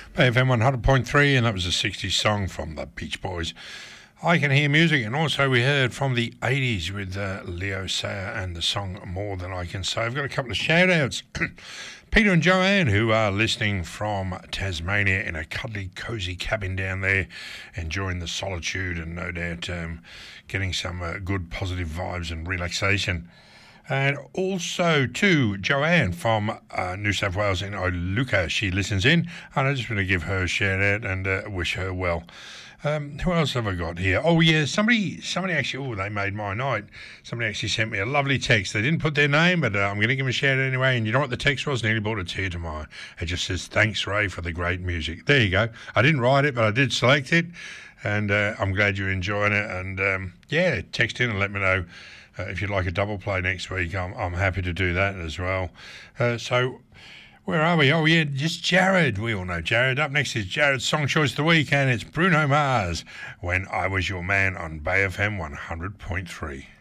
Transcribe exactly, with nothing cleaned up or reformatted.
A F M one hundred point three, and that was a sixties song from the Beach Boys. I Can Hear Music, and also we heard from the eighties with uh, Leo Sayer and the song More Than I Can Say. I've got a couple of shout-outs. Peter and Joanne, who are listening from Tasmania in a cuddly, cosy cabin down there, enjoying the solitude and no doubt um, getting some uh, good positive vibes and relaxation. And also to Joanne from uh, New South Wales in Oluka. She listens in, and I just want to give her a shout out and uh, wish her well. Um, who else have I got here? Oh, yeah, somebody somebody actually, oh, they made my night. Somebody actually sent me a lovely text. They didn't put their name, but uh, I'm going to give them a shout out anyway. And you know what the text was? Nearly brought a tear to my eye. It just says, thanks, Ray, for the great music. There you go. I didn't write it, but I did select it. And uh, I'm glad you're enjoying it. And, um, yeah, text in and let me know. Uh, if you'd like a double play next week, I'm, I'm happy to do that as well. Uh, so, where are we? Oh, yeah, just Jared. We all know Jared. Up next is Jared's Song Choice of the Week, and it's Bruno Mars, When I Was Your Man on Bay F M one hundred point three.